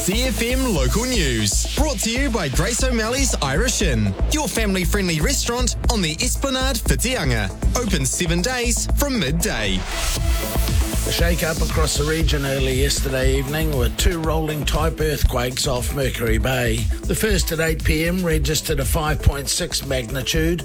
CFM Local News. Brought to you by Grace O'Malley's Irish Inn, your family-friendly restaurant on the Esplanade Whitianga. Open 7 days from midday. A shake-up across the region early yesterday evening with 2 rolling type earthquakes off Mercury Bay. The first at 8 p.m. registered a 5.6 magnitude.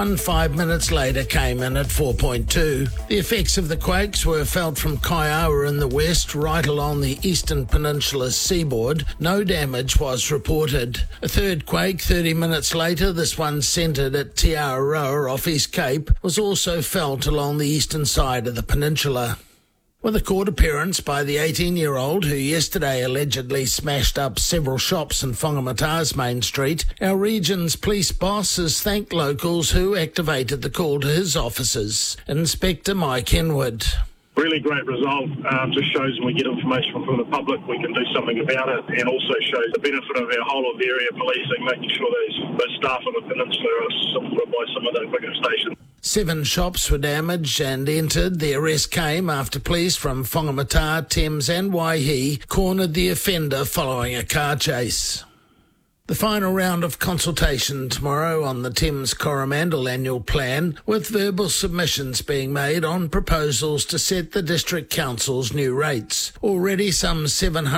5 minutes later came in at 4.2. The effects of the quakes were felt from Kaiawa in the west right along the eastern peninsula's seaboard. No damage was reported. A third quake 30 minutes later, this one centred at Te Aroa off East Cape, was also felt along the eastern side of the peninsula. With a court appearance by the 18-year-old who yesterday allegedly smashed up several shops in Whangamata's Main Street, our region's police boss has thanked locals who activated the call to his officers. Inspector Mike Henwood. Really great result. Just shows when we get information from the public, we can do something about it, and also shows the benefit of our whole of area policing, making sure those staff on the peninsula are supported by some of those bigger stations. 7 shops were damaged and entered. The arrest came after police from Whangamata, Thames and Waihi cornered the offender following a car chase. The final round of consultation tomorrow on the Thames Coromandel annual plan, with verbal submissions being made on proposals to set the District Council's new rates. Already some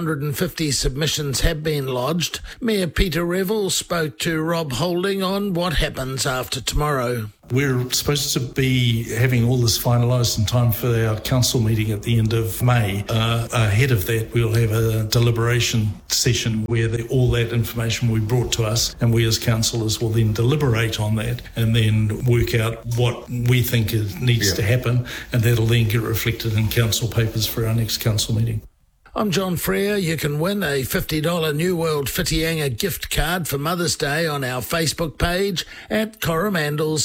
750 submissions have been lodged. Mayor Peter Revel spoke to Rob Holding on what happens after tomorrow. We're supposed to be having all this finalised in time for our council meeting at the end of May. Ahead of that, we'll have a deliberation session where all that information will be brought to us, and we as councillors will then deliberate on that and then work out what we think needs to happen, and that'll then get reflected in council papers for our next council meeting. I'm John Frere. You can win a $50 New World Whitianga gift card for Mother's Day on our Facebook page at Coromandel's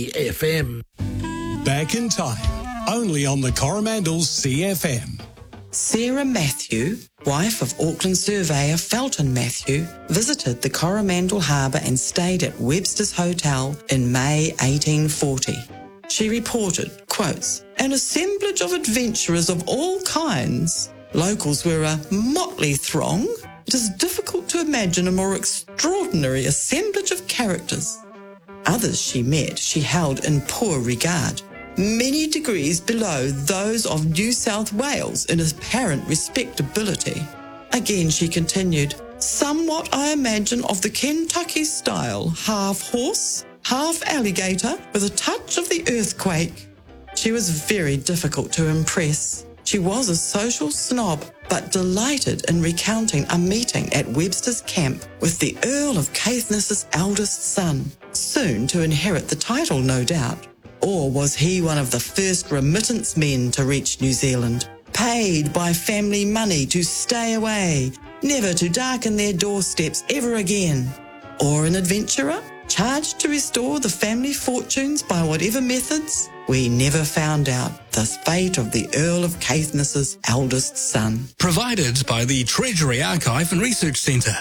CFM. Back in time, only on the Coromandel's CFM. Sarah Matthew, wife of Auckland surveyor Felton Matthew, visited the Coromandel Harbour and stayed at Webster's Hotel in May 1840. She reported, quotes, "An assemblage of adventurers of all kinds. Locals were a motley throng. It is difficult to imagine a more extraordinary assemblage of characters. Others she met she held in poor regard, many degrees below those of New South Wales in apparent respectability." Again she continued, "Somewhat, I imagine, of the Kentucky style, half horse, half alligator, with a touch of the earthquake." She was very difficult to impress. She was a social snob, but delighted in recounting a meeting at Webster's camp with the Earl of Caithness's eldest son, soon to inherit the title, no doubt. Or was he one of the first remittance men to reach New Zealand, paid by family money to stay away, never to darken their doorsteps ever again? Or an adventurer, charged to restore the family fortunes by whatever methods? We never found out the fate of the Earl of Caithness's eldest son. Provided by the Treasury Archive and Research Centre.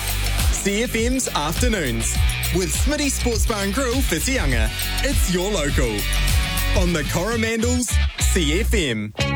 CFM's Afternoons with Smitty Sports Bar and Grill Whitianga. It's your local on the Coromandel's CFM.